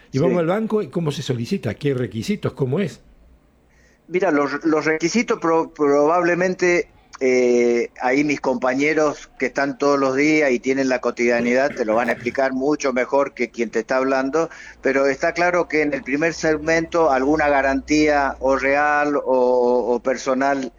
Y vamos sí. al banco y cómo se solicita, qué requisitos, cómo es. Mira, los requisitos probablemente ahí mis compañeros que están todos los días y tienen la cotidianidad te lo van a explicar mucho mejor que quien te está hablando, pero está claro que en el primer segmento alguna garantía o real o personal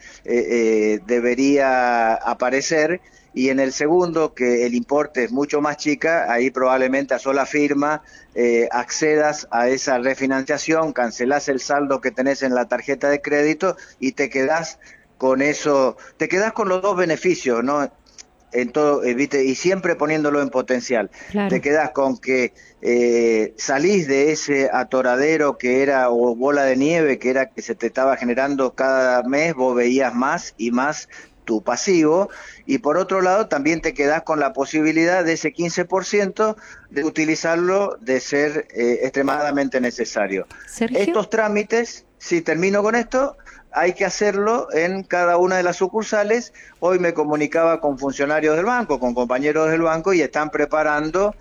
debería aparecer. Y en el segundo, que el importe es mucho más chica, ahí probablemente a sola firma accedas a esa refinanciación, cancelás el saldo que tenés en la tarjeta de crédito y te quedás con eso, te quedás con los dos beneficios, ¿no? En todo, ¿viste? Y siempre poniéndolo en potencial. Te Claro. quedás con que salís de ese atoradero que era, o bola de nieve, que era que se te estaba generando cada mes, vos veías más y más tu pasivo, y por otro lado también te quedás con la posibilidad de ese 15% de utilizarlo de ser extremadamente necesario. Sergio. Estos trámites, si termino con esto, hay que hacerlo en cada una de las sucursales. Hoy me comunicaba con funcionarios del banco, con compañeros del banco, y están preparando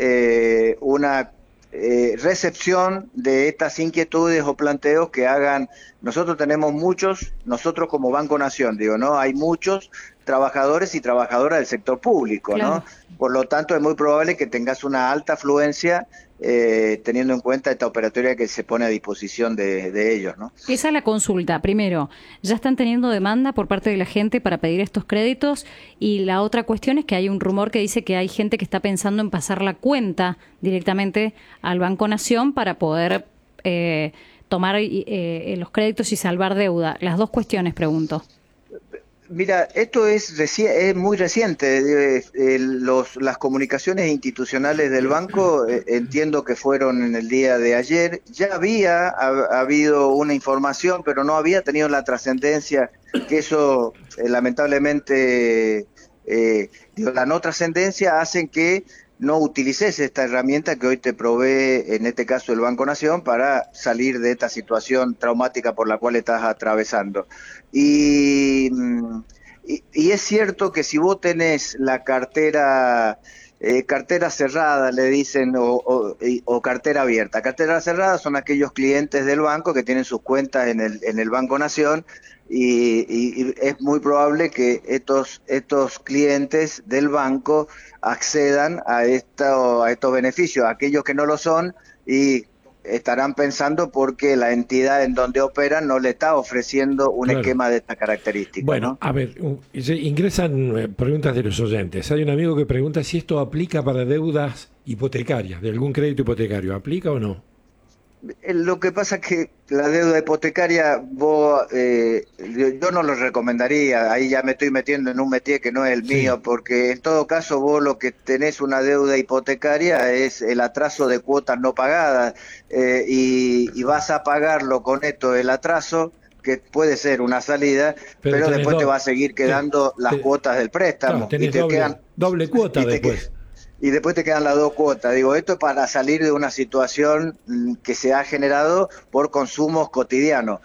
una recepción de estas inquietudes o planteos que hagan. Nosotros tenemos muchos, nosotros como Banco Nación, digo, ¿no? Hay muchos trabajadores y trabajadoras del sector público, Claro. ¿no? Por lo tanto, es muy probable que tengas una alta afluencia teniendo en cuenta esta operatoria que se pone a disposición de ellos, ¿no? Esa es la consulta. Primero, ¿ya están teniendo demanda por parte de la gente para pedir estos créditos? Y la otra cuestión es que hay un rumor que dice que hay gente que está pensando en pasar la cuenta directamente al Banco Nación para poder tomar los créditos y salvar deuda. Las dos cuestiones, pregunto. Mira, esto es muy reciente. Las comunicaciones institucionales del banco, entiendo que fueron en el día de ayer. Ya ha habido una información, pero no había tenido la trascendencia que eso, lamentablemente, la no trascendencia hacen que no utilices esta herramienta que hoy te provee, en este caso el Banco Nación, para salir de esta situación traumática por la cual estás atravesando. Y, y es cierto que si vos tenés la cartera cerrada, le dicen, o cartera abierta. Cartera cerrada son aquellos clientes del banco que tienen sus cuentas en el Banco Nación, y es muy probable que estos clientes del banco accedan a estos beneficios. Aquellos que no lo son y estarán pensando porque la entidad en donde operan no le está ofreciendo un Claro. esquema de esta característica, Bueno, ¿no? a ver, ingresan preguntas de los oyentes. Hay un amigo que pregunta si esto aplica para deudas hipotecarias, de algún crédito hipotecario. ¿Aplica o no? Lo que pasa es que la deuda hipotecaria, yo no lo recomendaría. Ahí ya me estoy metiendo en un métier que no es el Sí, mío, porque en todo caso vos lo que tenés una deuda hipotecaria es el atraso de cuotas no pagadas, y vas a pagarlo con esto el atraso, que puede ser una salida, pero pero tenés después te dos. va a seguir quedando las cuotas del Claro, préstamo y tenés te quedan doble cuota y te, que- después. y después te quedan las dos cuotas. Digo, esto es para salir de una situación que se ha generado por consumos cotidianos.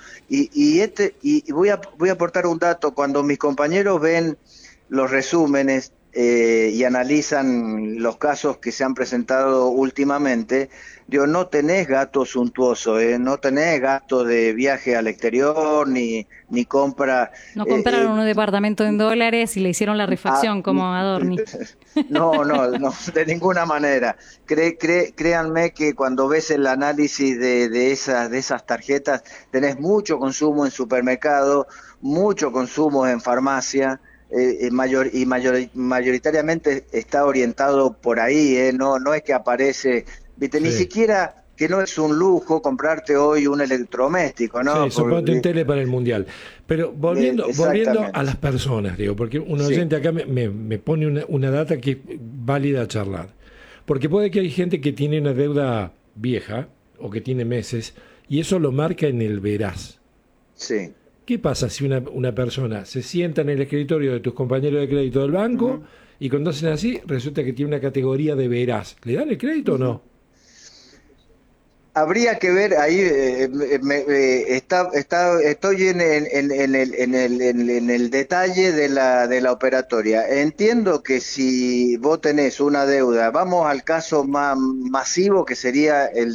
Y voy a aportar un dato. Cuando mis compañeros ven los resúmenes y analizan los casos que se han presentado últimamente, digo, no tenés gasto suntuoso, no tenés gasto de viaje al exterior, ni compra. No eh, compraron un departamento en dólares y le hicieron la ah, refacción como Adorni. no, no, no, de ninguna manera. Créanme que cuando ves el análisis de esas tarjetas, tenés mucho consumo en supermercado, mucho consumo en farmacia, mayoritariamente está orientado por ahí, no, no es que aparece, viste, ni Sí. siquiera que no es un lujo comprarte hoy un electrodoméstico, Sí, ¿no? suponte un tele para el mundial. Pero volviendo a las Exactamente. personas, digo, porque un Sí. oyente acá me pone una data que es válida a charlar. Porque puede que hay gente que tiene una deuda vieja o que tiene meses y eso lo marca en el veraz. Sí. ¿Qué pasa si una persona se sienta en el escritorio de tus compañeros de crédito del banco Ujú, y cuando hacen así resulta que tiene una categoría de veraz? ¿Le dan el crédito o ujú. no? Habría que ver ahí, estoy en el detalle de la operatoria. Entiendo que si vos tenés una deuda, vamos al caso más masivo que sería el